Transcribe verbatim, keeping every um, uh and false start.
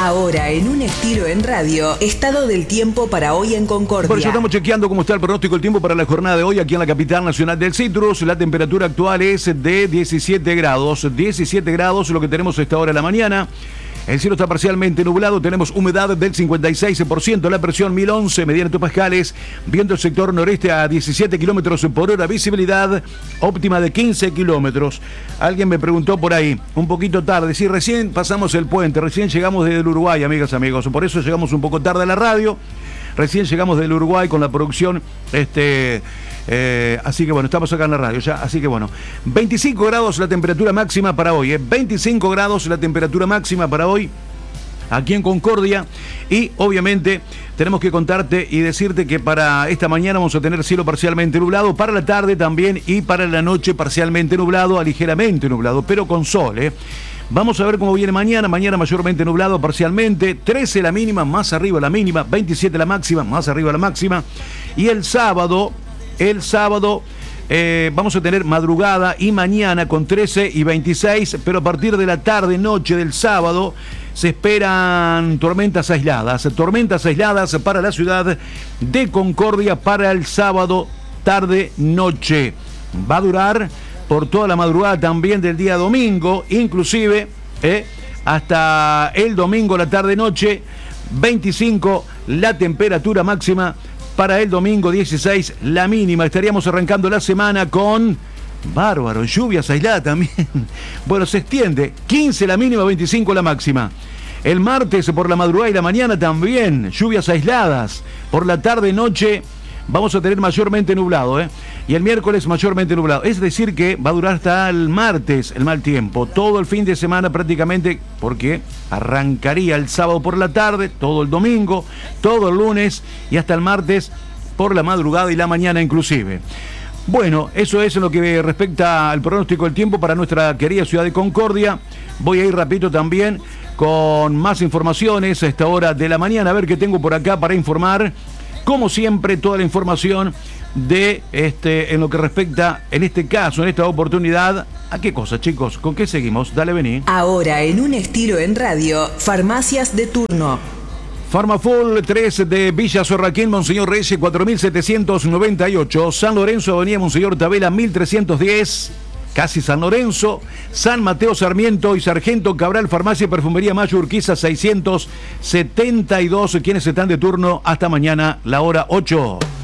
Ahora, en un estilo en radio, estado del tiempo para hoy en Concordia. Por eso estamos chequeando cómo está el pronóstico del tiempo para la jornada de hoy aquí en la capital nacional del citrus. La temperatura actual es de diecisiete grados. diecisiete grados, lo que tenemos a esta hora de la mañana. El cielo está parcialmente nublado, tenemos humedad del cincuenta y seis por ciento, la presión mil once mediante hectopascales, viento el sector noreste a diecisiete kilómetros por hora, visibilidad óptima de quince kilómetros. Alguien me preguntó por ahí, un poquito tarde, si recién pasamos el puente, recién llegamos desde el Uruguay, amigas, amigos, por eso llegamos un poco tarde a la radio, recién llegamos del Uruguay con la producción, este... Eh, así que bueno, estamos acá en la radio ya, así que bueno, veinticinco grados la temperatura máxima para hoy, eh, veinticinco grados la temperatura máxima para hoy aquí en Concordia. Y obviamente tenemos que contarte y decirte que para esta mañana vamos a tener cielo parcialmente nublado, para la tarde también, y para la noche parcialmente nublado a ligeramente nublado, pero con sol, eh. Vamos a ver cómo viene mañana. Mañana mayormente nublado parcialmente, trece la mínima, más arriba la mínima, veintisiete la máxima, más arriba la máxima. Y el sábado El sábado eh, vamos a tener madrugada y mañana con trece y veintiséis, pero a partir de la tarde, noche del sábado, se esperan tormentas aisladas. Tormentas aisladas para la ciudad de Concordia para el sábado, tarde, noche. Va a durar por toda la madrugada también del día domingo, inclusive eh, hasta el domingo, la tarde, noche, veinticinco la temperatura máxima. Para el domingo dieciséis, la mínima. Estaríamos arrancando la semana con... Bárbaro, lluvias aisladas también. Bueno, se extiende. quince la mínima, veinticinco la máxima. El martes por la madrugada y la mañana también. Lluvias aisladas. Por la tarde, noche, vamos a tener mayormente nublado, ¿eh? Y el miércoles mayormente nublado. Es decir que va a durar hasta el martes el mal tiempo. Todo el fin de semana prácticamente, porque arrancaría el sábado por la tarde, todo el domingo, todo el lunes y hasta el martes por la madrugada y la mañana inclusive. Bueno, eso es en lo que respecta al pronóstico del tiempo para nuestra querida ciudad de Concordia. Voy a ir rapidito también con más informaciones a esta hora de la mañana. A ver qué tengo por acá para informar. Como siempre, toda la información de este en lo que respecta, en este caso, en esta oportunidad, ¿a qué cosa, chicos? ¿Con qué seguimos? Dale, vení. Ahora, en un estilo en radio, farmacias de turno. Farmafull tres de Villa Sorraquín, Monseñor Reyes, cuatro mil setecientos noventa y ocho. San Lorenzo, Avenida Monseñor Tabela, mil trescientos diez. Casi San Lorenzo, San Mateo Sarmiento y Sargento Cabral, Farmacia y Perfumería Mayo Urquiza seiscientos setenta y dos, quienes están de turno hasta mañana, la hora ocho.